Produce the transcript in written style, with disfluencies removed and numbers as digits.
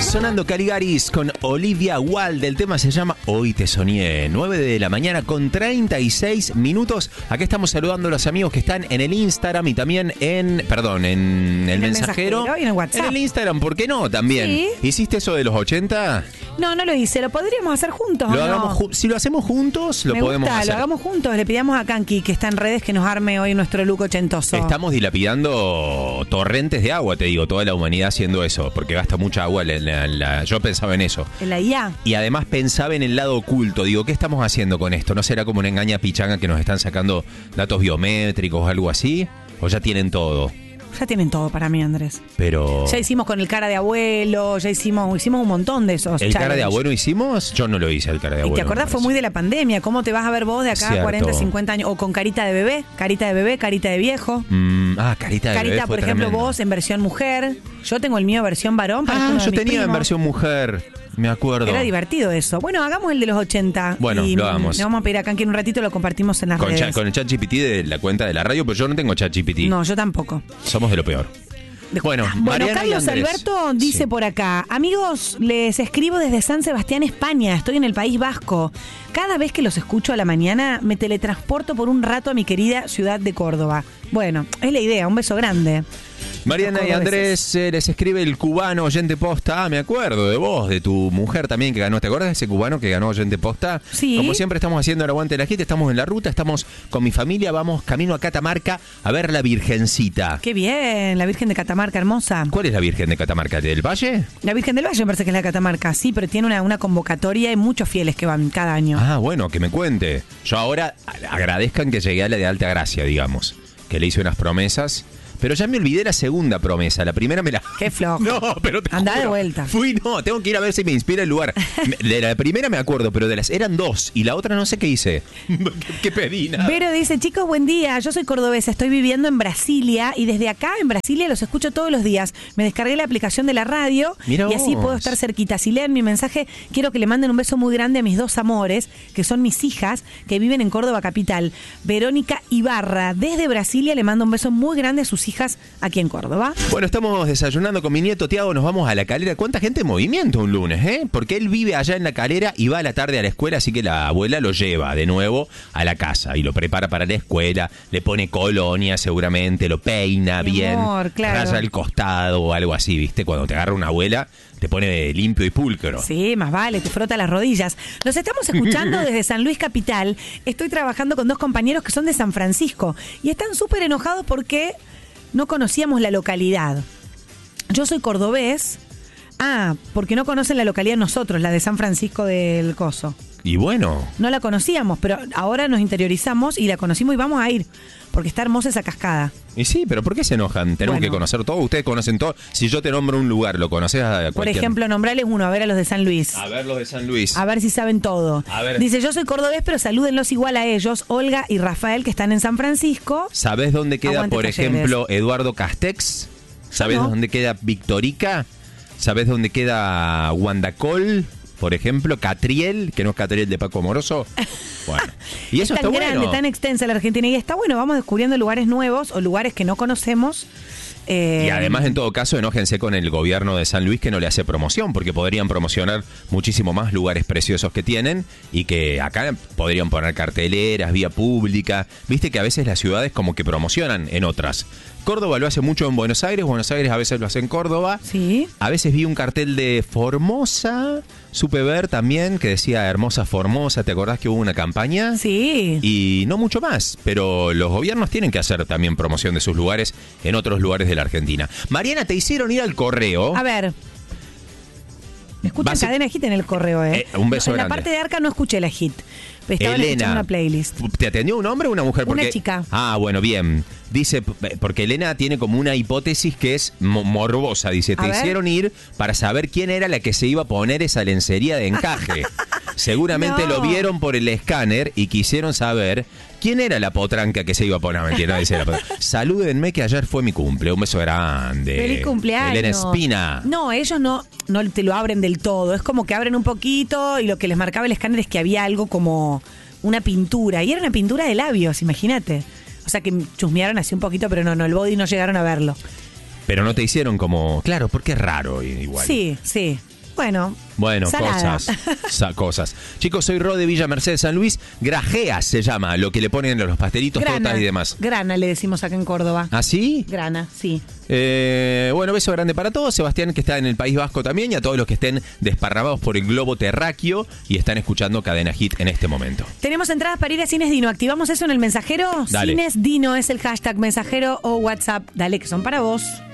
Sonando Caligaris con Olivia Wilde. El tema se llama Hoy te soñé. 9 de la mañana con 36 minutos. Aquí estamos saludando a los amigos que están en el Instagram y también en el mensajero. Y en el WhatsApp. En el Instagram, ¿por qué no? También. Sí. ¿Hiciste eso de los 80? No lo hice. ¿Lo podríamos hacer juntos? Si lo hacemos juntos, lo podemos hacer. Lo hagamos juntos. Le pidamos a Kanki, que está en redes, que nos arme hoy nuestro look ochentoso. Estamos dilapidando torrentes de agua, te digo, toda la humanidad haciendo eso, porque gasta mucha agua. Yo pensaba en eso. En la IA. Y además pensaba en el lado oculto. Digo, ¿qué estamos haciendo con esto? ¿No será como una engaña pichanga que nos están sacando datos biométricos o algo así? ¿O ya tienen todo? Ya tienen todo para mí, Andrés. Pero... Ya hicimos con el cara de abuelo, ya hicimos un montón de esos. ¿El challenge. cara de abuelo hicimos? Yo no lo hice, el cara de abuelo. ¿Y te acordás? Fue muy de la pandemia. ¿Cómo te vas a ver vos de acá a 40, 50 años? O con carita de bebé, carita de viejo. Carita de bebé. Carita, por ejemplo, tremendo. vos en versión mujer. Yo tengo el mío versión varón. Yo tenía en versión mujer. Me acuerdo. Era divertido eso. Bueno, hagamos el de los 80. Bueno, y lo hagamos. Le vamos a pedir a Kanki en un ratito, lo compartimos en las redes. Con el ChatGPT de la cuenta de la radio, pero yo no tengo ChatGPT. No, yo tampoco. Somos de lo peor. Bueno, Mariana y Carlos Andrés. Alberto dice por acá: amigos, les escribo desde San Sebastián, España. Estoy en el País Vasco. Cada vez que los escucho a la mañana me teletransporto por un rato a mi querida ciudad de Córdoba. Bueno, es la idea. Un beso grande. Mariana y Andrés, les escribe el cubano oyente posta. Me acuerdo de vos, de tu mujer también que ganó. ¿Te acuerdas de ese cubano que ganó oyente posta? Sí. Como siempre estamos haciendo el aguante de la gente, estamos en la ruta, estamos con mi familia, vamos camino a Catamarca a ver la Virgencita. Qué bien, la Virgen de Catamarca, hermosa. ¿Cuál es la Virgen de Catamarca? ¿Del Valle? La Virgen del Valle me parece que es la de Catamarca, sí, pero tiene una convocatoria y muchos fieles que van cada año. Ah, bueno, que me cuente. Yo ahora agradezcan que llegué a la de Alta Gracia, digamos, que le hice unas promesas. Pero ya me olvidé la segunda promesa. La primera me la... Qué flojo. No, pero te Andá juro, de vuelta. Tengo que ir a ver si me inspira el lugar. De la primera me acuerdo, pero de las... Eran dos. Y la otra no sé qué hice. ¿Qué pedí? Nada. Vero dice: chicos, buen día. Yo soy cordobesa, estoy viviendo en Brasilia y desde acá, en Brasilia, los escucho todos los días. Me descargué la aplicación de la radio. Mirá y así vos. puedo estar cerquita. Si leen mi mensaje, quiero que le manden un beso muy grande a mis dos amores, que son mis hijas, que viven en Córdoba capital. Verónica Ibarra, desde Brasilia, le mando un beso muy grande a sus hijas aquí en Córdoba. Bueno, estamos desayunando con mi nieto Tiago, nos vamos a La Calera. ¿Cuánta gente en movimiento un lunes, Porque él vive allá en La Calera y va a la tarde a la escuela, así que la abuela lo lleva de nuevo a la casa y lo prepara para la escuela, le pone colonia seguramente, lo peina Mi bien, amor, claro. raya el costado o algo así, ¿viste? Cuando te agarra una abuela, te pone limpio y pulcro. Sí, más vale, te frota las rodillas. Los estamos escuchando desde San Luis Capital. Estoy trabajando con dos compañeros que son de San Francisco y están súper enojados porque no conocíamos la localidad. Yo soy cordobés. Porque no conocen la localidad nosotros, la de San Francisco del Coso. Y bueno, No la conocíamos, pero ahora nos interiorizamos y la conocimos y vamos a ir, porque está hermosa esa cascada. y sí, pero ¿por qué se enojan? Tenemos que conocer todo, ustedes conocen todo. Si yo te nombro un lugar, ¿lo conoces a cualquier? Por ejemplo, nombrarles uno, a ver a los de San Luis. A ver los de San Luis. A ver si saben todo. A ver. Dice: yo soy cordobés, pero salúdenlos igual a ellos, Olga y Rafael, que están en San Francisco. ¿Sabés dónde queda, Aguante por Talleres. ejemplo, Eduardo Castex? ¿Sabés No. dónde queda Victorica? ¿Sabés dónde queda Guandacol? Por ejemplo, Catriel, que no es Catriel de Paco Amoroso. Bueno, y eso es tan está grande, bueno. tan extensa la Argentina, y está bueno, vamos descubriendo lugares nuevos o lugares que no conocemos. Y además, en todo caso, enójense con el gobierno de San Luis que no le hace promoción, porque podrían promocionar muchísimo más lugares preciosos que tienen y que acá podrían poner carteleras, vía pública. Viste que a veces las ciudades como que promocionan en otras. Córdoba lo hace mucho en Buenos Aires a veces lo hace en Córdoba. Sí. A veces vi un cartel de Formosa, supe ver también que decía Hermosa Formosa, ¿te acordás que hubo una campaña? Sí. Y no mucho más, pero los gobiernos tienen que hacer también promoción de sus lugares en otros lugares de la Argentina. Mariana, te hicieron ir al correo. A ver. Escuchan Cadena Hit en el correo, un beso en grande. la parte de Arca no escuché la hit. Estaban Elena, escuchando una playlist. ¿te atendió un hombre o una mujer? Una chica. Ah, bueno, bien. Dice, porque Elena tiene como una hipótesis que es morbosa. Dice, te hicieron ir para saber quién era la que se iba a poner esa lencería de encaje. Seguramente No. lo vieron por el escáner y quisieron saber quién era la potranca que se iba a poner. Mentira, no dice la potranca. Salúdenme que ayer fue mi cumple. Un beso grande. ¡Feliz cumpleaños! Elena Espina. No, ellos no te lo abren del todo. Es como que abren un poquito y lo que les marcaba el escáner es que había algo como una pintura. Y era una pintura de labios, imagínate. O sea que chusmearon así un poquito, pero no, el body no llegaron a verlo. Pero no te hicieron como... Claro, porque es raro igual. Sí, sí. Bueno, salada. Cosas. Chicos, soy Ro de Villa Mercedes, San Luis. Grajeas se llama, lo que le ponen en los pastelitos, tortas y demás. Grana le decimos acá en Córdoba. ¿Ah, sí? Grana, sí. Bueno, beso grande para todos. Sebastián, que está en el País Vasco también, y a todos los que estén desparramados por el globo terráqueo y están escuchando Cadena Hit en este momento. Tenemos entradas para ir a Cines Dino. ¿Activamos eso en el mensajero? Dale. Cines Dino es el hashtag mensajero o WhatsApp. Dale, que son para vos.